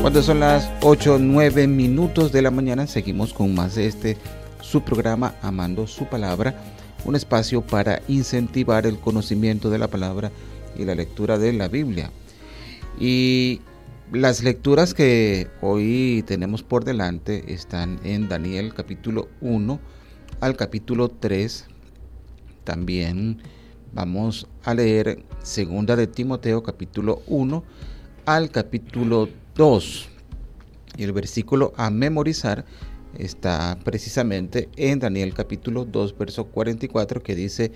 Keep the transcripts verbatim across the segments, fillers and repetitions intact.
Cuando son las ocho nueve minutos de la mañana, seguimos con más de este su programa Amando su Palabra, un espacio para incentivar el conocimiento de la palabra y la lectura de la Biblia. Y las lecturas que hoy tenemos por delante están en Daniel capítulo uno al capítulo tres. También vamos a leer segunda de Timoteo capítulo uno al capítulo dos. Y el versículo a memorizar está precisamente en Daniel capítulo dos, verso cuarenta y cuatro, que dice: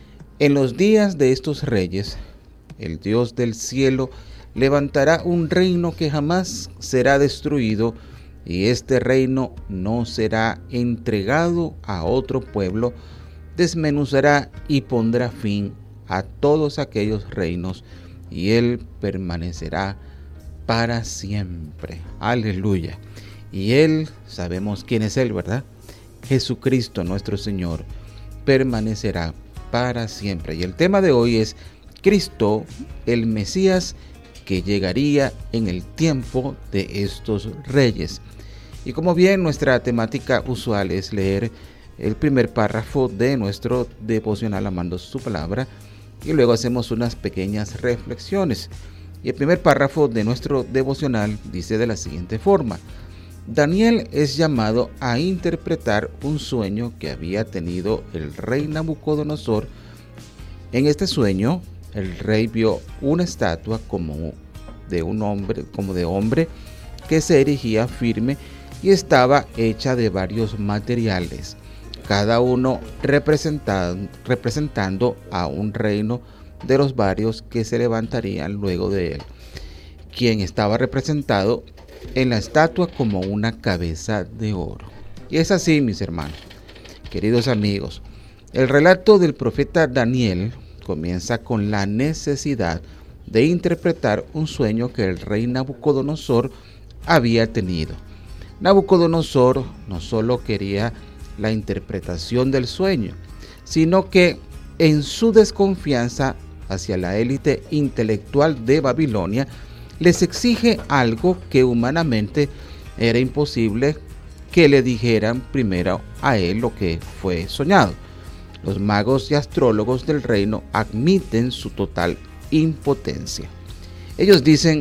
en los días de estos reyes, el Dios del cielo levantará un reino que jamás será destruido, y este reino no será entregado a otro pueblo. Desmenuzará y pondrá fin a todos aquellos reinos, y él permanecerá para siempre. Aleluya. Y él, sabemos quién es él, ¿verdad? Jesucristo nuestro Señor, permanecerá para siempre. Y el tema de hoy es Cristo, el Mesías, que llegaría en el tiempo de estos reyes. Y como bien nuestra temática usual es leer el primer párrafo de nuestro devocional Amando su Palabra, y luego hacemos unas pequeñas reflexiones. Y el primer párrafo de nuestro devocional dice de la siguiente forma: Daniel es llamado a interpretar un sueño que había tenido el rey Nabucodonosor. En este sueño, el rey vio una estatua como de un hombre, como de hombre que se erigía firme y estaba hecha de varios materiales, cada uno representando, representando a un reino de los varios que se levantarían luego de él, quien estaba representado en la estatua como una cabeza de oro. Y es así, mis hermanos, queridos amigos, el relato del profeta Daniel comienza con la necesidad de interpretar un sueño que el rey Nabucodonosor había tenido. Nabucodonosor no solo quería la interpretación del sueño, sino que en su desconfianza hacia la élite intelectual de Babilonia, les exige algo que humanamente era imposible que le dijeran primero a él lo que fue soñado. Los magos y astrólogos del reino admiten su total impotencia. Ellos dicen: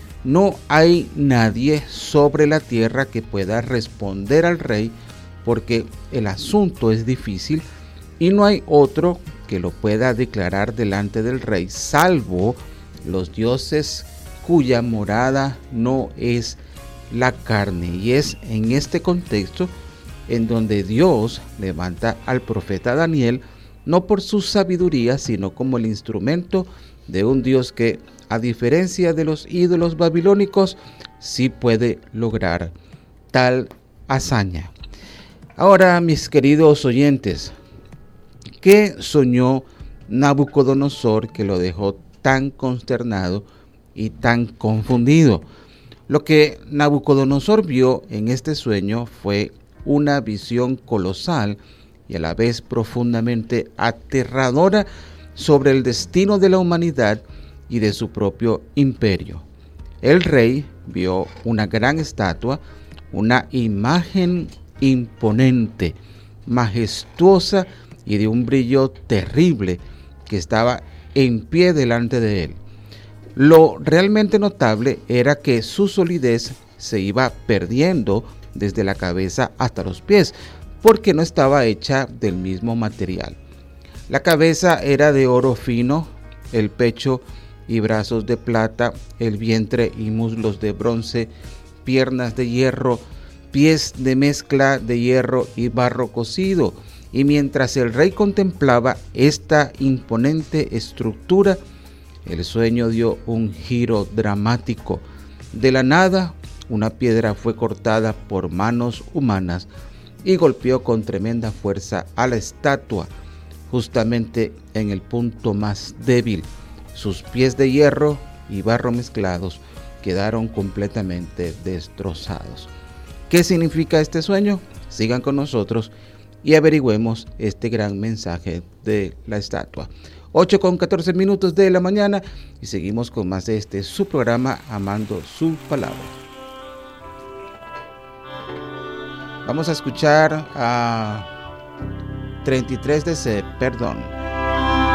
no hay nadie sobre la tierra que pueda responder al rey, porque el asunto es difícil y no hay otro que lo pueda declarar delante del rey, salvo los dioses cuya morada no es la carne. Y es en este contexto en donde Dios levanta al profeta Daniel, no por su sabiduría, sino como el instrumento de un Dios que, a diferencia de los ídolos babilónicos, sí puede lograr tal hazaña. Ahora, mis queridos oyentes, ¿qué soñó Nabucodonosor que lo dejó tan consternado y tan confundido? Lo que Nabucodonosor vio en este sueño fue una visión colosal y a la vez profundamente aterradora sobre el destino de la humanidad y de su propio imperio. El rey vio una gran estatua, una imagen imponente, majestuosa y de un brillo terrible que estaba en pie delante de él. Lo realmente notable era que su solidez se iba perdiendo desde la cabeza hasta los pies, porque no estaba hecha del mismo material. La cabeza era de oro fino, el pecho y brazos de plata, el vientre y muslos de bronce, piernas de hierro, pies de mezcla de hierro y barro cocido. Y mientras el rey contemplaba esta imponente estructura, el sueño dio un giro dramático. De la nada, una piedra fue cortada por manos humanas y golpeó con tremenda fuerza a la estatua, justamente en el punto más débil. Sus pies de hierro y barro mezclados quedaron completamente destrozados. ¿Qué significa este sueño? Sigan con nosotros y averigüemos este gran mensaje de la estatua. ocho con catorce minutos de la mañana y seguimos con más de este su programa Amando su Palabra. Vamos a escuchar a treinta y tres de sed, perdón.